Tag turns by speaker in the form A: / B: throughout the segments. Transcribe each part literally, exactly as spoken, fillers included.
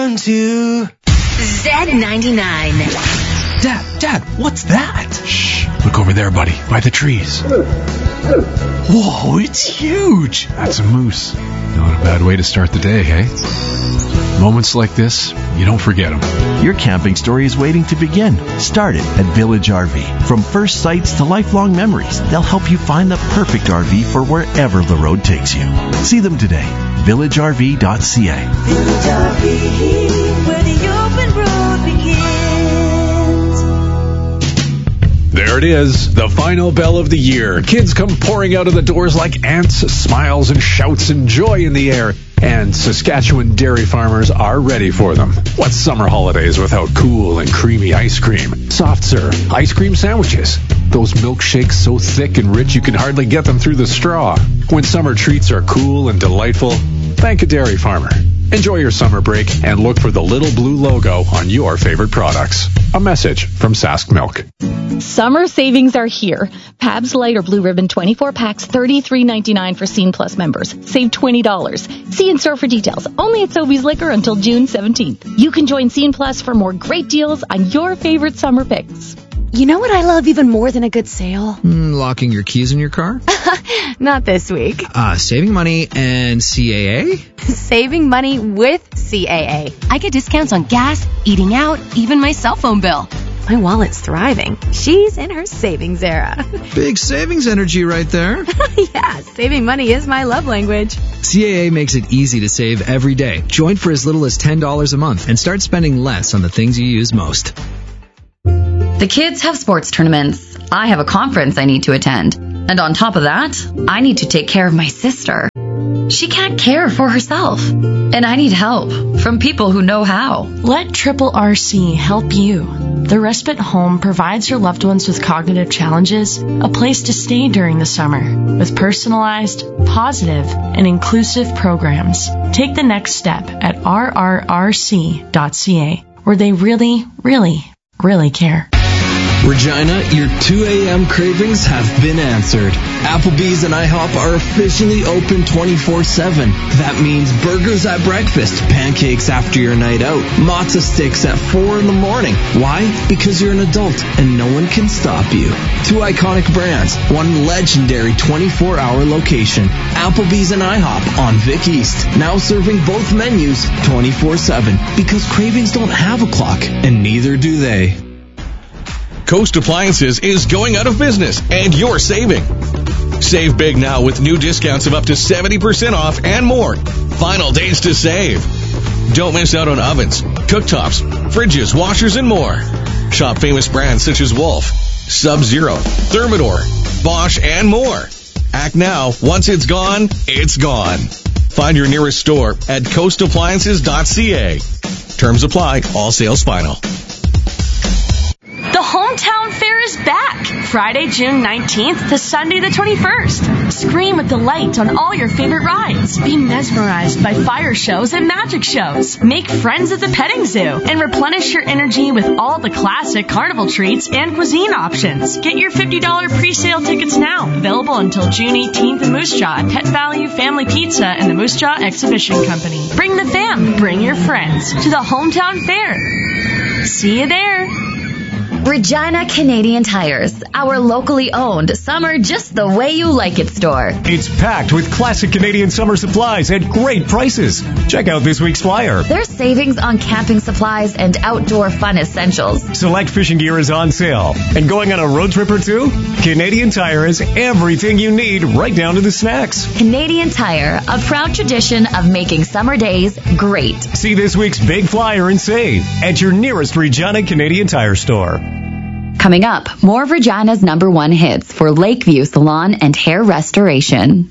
A: Two.
B: Z ninety-nine.
C: Dad, Dad, what's that? Shh, look over there, buddy, by the trees. Whoa, it's huge. That's a moose. Not a bad way to start the day, hey? Moments like this, you don't forget them.
D: Your camping story is waiting to begin. Start it at Village R V. From first sights to lifelong memories, they'll help you find the perfect R V for wherever the road takes you. See them today. village r v dot c a.
E: Village R V, where the open road begins.
C: There it is, the final bell of the year. Kids come pouring out of the doors like ants, smiles and shouts and joy in the air. And Saskatchewan dairy farmers are ready for them. What's summer holidays without cool and creamy ice cream, soft serve, ice cream sandwiches, those milkshakes so thick and rich you can hardly get them through the straw? When summer treats are cool and delightful, thank a dairy farmer. Enjoy your summer break and look for the little blue logo on your favorite products. A message from Sask Milk.
F: Summer savings are here. Pabst Light or Blue Ribbon twenty-four packs, thirty-three ninety-nine for Scene Plus members. Save twenty dollars. See in store for details. Only at Sobeys Liquor until June seventeenth. You can join Scene Plus for more great deals on your favorite summer picks.
G: You know what I love even more than a good sale?
H: Mm, locking your keys in your car?
G: Not this week.
H: Uh, saving money and C A A?
G: Saving money with C A A.
I: I get discounts on gas, eating out, even my cell phone bill.
G: My wallet's thriving. She's in her savings era.
H: Big savings energy right there.
G: Yeah, saving money is my love language.
H: C A A makes it easy to save every day. Join for as little as ten dollars a month and start spending less on the things you use most.
J: The kids have sports tournaments. I have a conference I need to attend. And on top of that, I need to take care of my sister. She can't care for herself. And I need help from people who know how.
K: Let Triple R C help you. The Respite Home provides your loved ones with cognitive challenges a place to stay during the summer with personalized, positive, and inclusive programs. Take the next step at r r r c dot c a, where they really, really, really care.
L: Regina, your two a.m. cravings have been answered. Applebee's and IHOP are officially open twenty-four seven. That means burgers at breakfast, pancakes after your night out, matzo sticks at four in the morning. Why? Because you're an adult and no one can stop you. Two iconic brands, one legendary twenty-four hour location. Applebee's and IHOP on Vic East. Now serving both menus twenty-four seven. Because cravings don't have a clock, and neither do they.
M: Coast Appliances is going out of business, and you're saving. Save big now with new discounts of up to seventy percent off and more. Final days to save. Don't miss out on ovens, cooktops, fridges, washers, and more. Shop famous brands such as Wolf, Sub-Zero, Thermador, Bosch, and more. Act now. Once it's gone, it's gone. Find your nearest store at coast appliances dot c a. Terms apply. All sales final.
N: The Hometown Fair is back! Friday, June nineteenth to Sunday the twenty-first. Scream with delight on all your favorite rides. Be mesmerized by fire shows and magic shows. Make friends at the petting zoo and replenish your energy with all the classic carnival treats and cuisine options. Get your fifty dollars pre-sale tickets now. Available until June eighteenth in Moose Jaw at Pet Value Family Pizza and the Moose Jaw Exhibition Company. Bring the fam, bring your friends to the Hometown Fair. See you there.
J: Regina Canadian Tires, our locally owned summer just the way you like it store.
O: It's packed with classic Canadian summer supplies at great prices. Check out this week's flyer.
J: There's savings on camping supplies and outdoor fun essentials.
O: Select fishing gear is on sale. And going on a road trip or two? Canadian Tire has everything you need, right down to the snacks.
J: Canadian Tire, a proud tradition of making summer days great.
O: See this week's big flyer and save at your nearest Regina Canadian Tire store.
J: Coming up, more of Regina's number one hits for Lakeview Salon and Hair Restoration.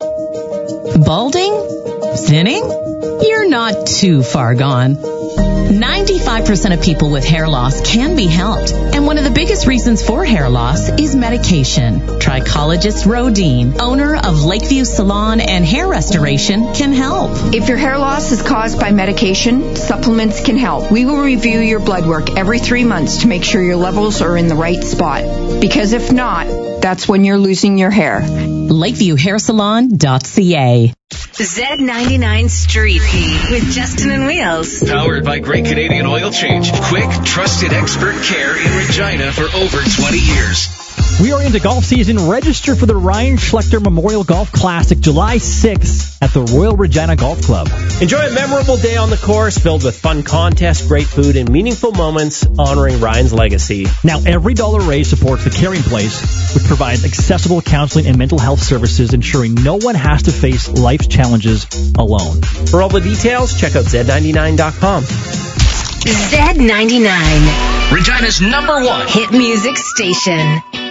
P: Balding? Thinning? You're not too far gone. ninety-five percent of people with hair loss can be helped, and one of the biggest reasons for hair loss is medication. Trichologist Rodine, owner of Lakeview Salon and Hair Restoration, can help.
Q: If your hair loss is caused by medication, supplements can help. We will review your blood work every three months to make sure your levels are in the right spot. Because if not, that's when you're losing your hair.
P: lakeview hair salon dot c a.
B: Z ninety-nine Street Heat with Justin and Wheels.
M: Powered by Great Canadian Oil Change. Quick, trusted expert care in Regina for over twenty years.
A: We are into golf season. Register for the Ryan Schlechter Memorial Golf Classic July sixth at the Royal Regina Golf Club.
R: Enjoy a memorable day on the course filled with fun contests, great food, and meaningful moments honoring Ryan's legacy.
A: Now, every dollar raised supports the Caring Place, which provides accessible counseling and mental health services, ensuring no one has to face life's challenges alone.
R: For all the details, check out Z ninety-nine dot com.
B: Z ninety-nine.
M: Regina's number one
B: hit music station.